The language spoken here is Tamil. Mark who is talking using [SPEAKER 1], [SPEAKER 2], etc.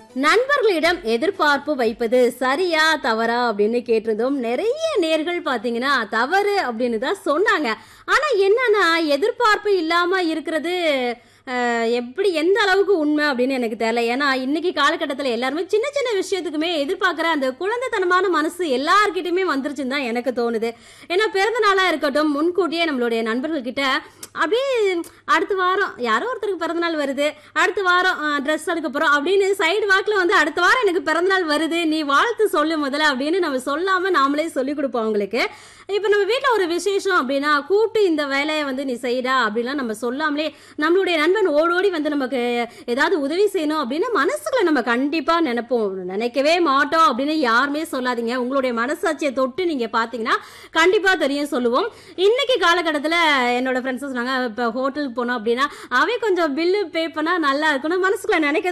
[SPEAKER 1] நண்பர்களிடம் எதிர்பார்ப்பு வைப்பது சரியா தவறா அப்படின்னு கேட்டிருந்தோம். நிறைய நேர்கள் பாத்தீங்கன்னா தவறு அப்படின்னு தான் சொன்னாங்க. ஆனா என்னன்னா எதிர்பார்ப்பு இல்லாம இருக்கிறது எப்படி எந்த அளவுக்கு உண்மை அப்படின்னு எனக்கு தெரியல. ஏன்னா இன்னைக்கு காலகட்டத்தில் எல்லாருமே சின்ன சின்ன விஷயத்துக்குமே எதிர்பார்க்குற அந்த குழந்தைத்தனமான மனசு எல்லார்கிட்டயுமே வந்துருச்சுன்னு தான் எனக்கு தோணுது. ஏன்னா பிறந்த நாளா இருக்கட்டும், முன்கூட்டியே நம்மளுடைய நண்பர்கள் கிட்ட அப்படியே அடுத்த வாரம் யாரோ ஒருத்தருக்கு பிறந்தநாள் வருது, அடுத்த வாரம் ட்ரெஸ் எடுக்க போறோம் அப்படின்னு சைடு வாக்கில் வந்து அடுத்த வாரம் எனக்கு பிறந்தநாள் வருது, நீ வாழ்த்து சொல்லு முதல்ல அப்படின்னு நம்ம சொல்லாம நாமளே சொல்லி கொடுப்போம் அவங்களுக்கு. இப்போ நம்ம வீட்டில் ஒரு விசேஷம் அப்படின்னா கூப்பிட்டு இந்த வேலையை வந்து நீ செய்டா அப்படின்லாம் நம்ம சொல்லாமலே நம்மளுடைய நண்பன் ஓடோடி வந்து நமக்கு ஏதாவது உதவி செய்யணும் அப்படின்னு மனசுக்குள்ள நம்ம கண்டிப்பா நினைப்போம். நினைக்கவே மாட்டோம் அப்படின்னு யாருமே சொல்லாதீங்க. உங்களுடைய மனசாட்சியை தொட்டு நீங்க பாத்தீங்கன்னா கண்டிப்பா தெரியும் சொல்லுவோம். இன்னைக்கு காலகட்டத்தில் என்னோட ஃப்ரெண்ட்ஸ் சொன்னாங்க, இப்போ ஹோட்டலுக்கு போனோம் அப்படின்னா அவை கொஞ்சம் பில்லு பே பண்ணா நல்லா இருக்கும்னு மனசுக்குள்ள நினைக்க